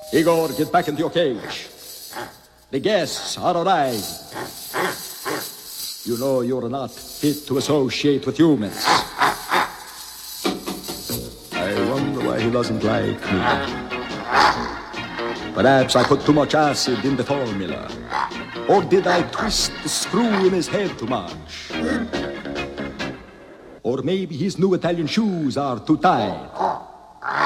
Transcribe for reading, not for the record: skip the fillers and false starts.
Igor, get back into your cage. The guests are arriving. You know you're not fit to associate with humans. I wonder why he doesn't like me. Perhaps I put too much acid in the formula. Or did I twist the screw in his head too much? Or maybe his new Italian shoes are too tight.